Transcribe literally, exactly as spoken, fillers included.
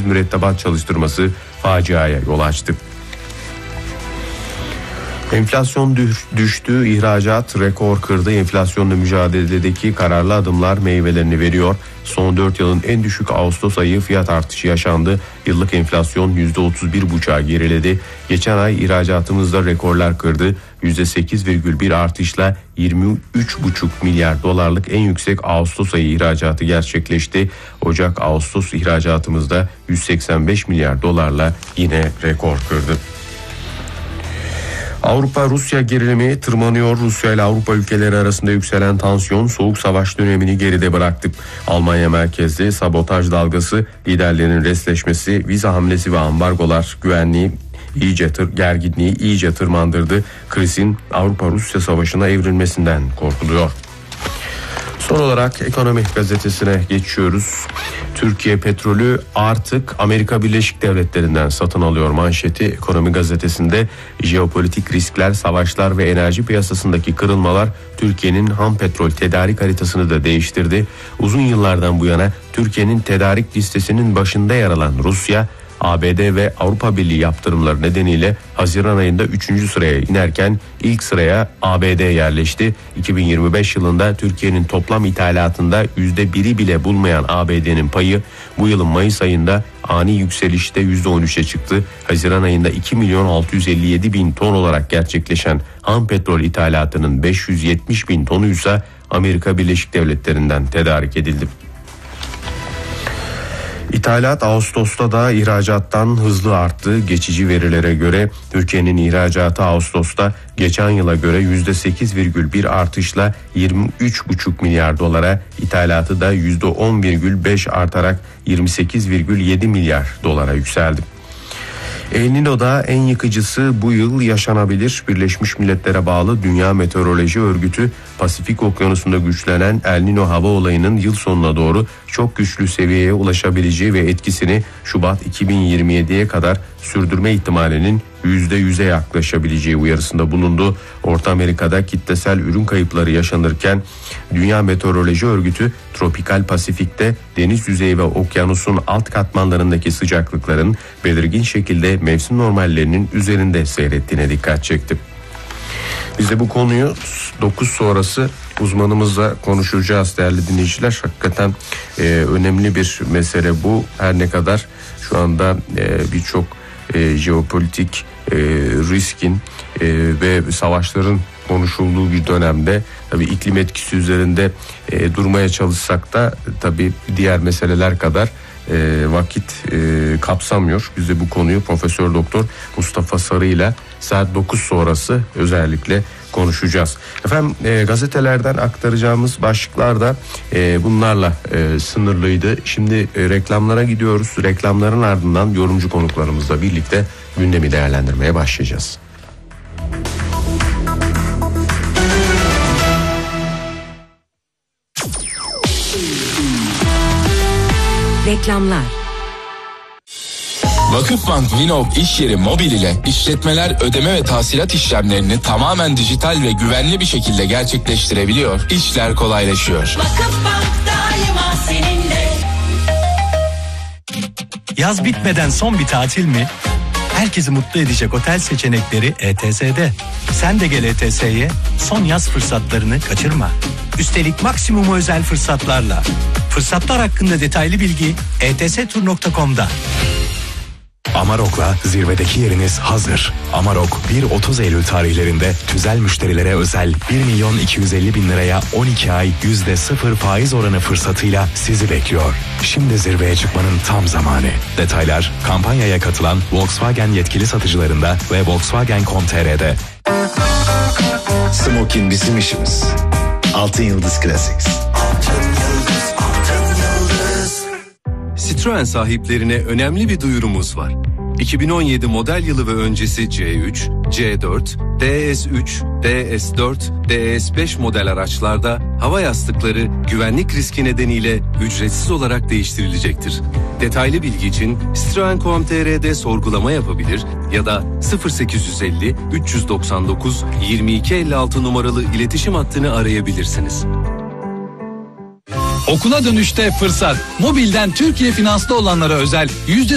mürettebat çalıştırması faciaya yol açtı. Enflasyon düştü, ihracat rekor kırdı. Enflasyonla mücadeledeki kararlı adımlar meyvelerini veriyor. Son dört yılın en düşük Ağustos ayı fiyat artışı yaşandı. Yıllık enflasyon yüzde otuz bir buçuğa geriledi. Geçen ay ihracatımızda rekorlar kırdı. yüzde sekiz virgül bir artışla yirmi üç buçuk milyar dolarlık en yüksek Ağustos ayı ihracatı gerçekleşti. Ocak-Ağustos ihracatımızda yüz seksen beş milyar dolarla yine rekor kırdı. Avrupa-Rusya gerilimi tırmanıyor. Rusya ile Avrupa ülkeleri arasında yükselen tansiyon soğuk savaş dönemini geride bıraktı. Almanya merkezli sabotaj dalgası, liderlerin resleşmesi, vize hamlesi ve ambargolar güvenliği iyice tır, gerginliği iyice tırmandırdı. Krizin Avrupa-Rusya savaşına evrilmesinden korkuluyor. Son olarak Ekonomi Gazetesi'ne geçiyoruz. Türkiye petrolü artık Amerika Birleşik Devletleri'nden satın alıyor manşeti. Ekonomi Gazetesi'nde jeopolitik riskler, savaşlar ve enerji piyasasındaki kırılmalar Türkiye'nin ham petrol tedarik haritasını da değiştirdi. Uzun yıllardan bu yana Türkiye'nin tedarik listesinin başında yer alan Rusya, A B D ve Avrupa Birliği yaptırımları nedeniyle Haziran ayında üçüncü sıraya inerken ilk sıraya A B D yerleşti. iki bin yirmi beş yılında Türkiye'nin toplam ithalatında yüzde biri bile bulmayan A B D'nin payı bu yılın Mayıs ayında ani yükselişte yüzde on üçe çıktı. Haziran ayında iki milyon altı yüz elli yedi bin ton olarak gerçekleşen ham petrol ithalatının beş yüz yetmiş bin tonu ise Amerika Birleşik Devletleri'nden tedarik edildi. İthalat Ağustos'ta da ihracattan hızlı arttı. Geçici verilere göre Türkiye'nin ihracatı Ağustos'ta geçen yıla göre yüzde sekiz virgül bir artışla yirmi üç buçuk milyar dolara, ithalatı da yüzde on virgül beş artarak yirmi sekiz virgül yedi milyar dolara yükseldi. El Niño'da en yıkıcısı bu yıl yaşanabilir. Birleşmiş Milletler'e bağlı Dünya Meteoroloji Örgütü, Pasifik Okyanusu'nda güçlenen El Niño hava olayının yıl sonuna doğru çok güçlü seviyeye ulaşabileceği ve etkisini Şubat iki bin yirmi yediye kadar sürdürme ihtimalinin yüzde yüze yaklaşabileceği uyarısında bulundu. Orta Amerika'da kitlesel ürün kayıpları yaşanırken Dünya Meteoroloji Örgütü tropikal Pasifik'te deniz yüzeyi ve okyanusun alt katmanlarındaki sıcaklıkların belirgin şekilde mevsim normallerinin üzerinde seyrettiğine dikkat çekti. Biz de bu konuyu dokuz sonrası uzmanımızla konuşacağız değerli dinleyiciler. Hakikaten e, önemli bir mesele bu. Her ne kadar şu anda e, birçok e, jeopolitik e, riskin e, ve savaşların konuşulduğu bir dönemde tabii iklim etkisi üzerinde e, durmaya çalışsak da tabii diğer meseleler kadar e, vakit e, kapsamıyor. Biz de bu konuyu Profesör Doktor Mustafa Sarı ile saat dokuz sonrası özellikle konuşacağız. Efendim e, gazetelerden aktaracağımız başlıklar da e, bunlarla e, sınırlıydı. Şimdi e, reklamlara gidiyoruz. Reklamların ardından yorumcu konuklarımızla birlikte gündemi değerlendirmeye başlayacağız. Reklamlar. Vakıfbank Vinov iş yeri mobil ile işletmeler ödeme ve tahsilat işlemlerini tamamen dijital ve güvenli bir şekilde gerçekleştirebiliyor. İşler kolaylaşıyor. Vakıfbank daima seninle. Yaz bitmeden son bir tatil mi? Herkesi mutlu edecek otel seçenekleri E T S'de. Sen de gel E T S'ye, son yaz fırsatlarını kaçırma. Üstelik maksimum özel fırsatlarla. Fırsatlar hakkında detaylı bilgi e t s tur nokta com'da. Amarok'la zirvedeki yeriniz hazır. Amarok bir otuz Eylül tarihlerinde tüzel müşterilere özel bir milyon iki yüz elli bin liraya on iki ay yüzde sıfır faiz oranı fırsatıyla sizi bekliyor. Şimdi zirveye çıkmanın tam zamanı. Detaylar kampanyaya katılan Volkswagen yetkili satıcılarında ve volkswagen nokta com nokta t r'de. Smokin bizim işimiz. Altın Yıldız Classics. Citroen sahiplerine önemli bir duyurumuz var. iki bin on yedi model yılı ve öncesi C üç, C dört, D S üç, D S dört, D S beş model araçlarda hava yastıkları güvenlik riski nedeniyle ücretsiz olarak değiştirilecektir. Detaylı bilgi için citroen nokta com nokta t r'de sorgulama yapabilir ya da sıfır sekiz yüz elli üç yüz doksan dokuz yirmi iki elli altı numaralı iletişim hattını arayabilirsiniz. Okula dönüşte fırsat. Mobilden Türkiye finanslı olanlara özel yüzde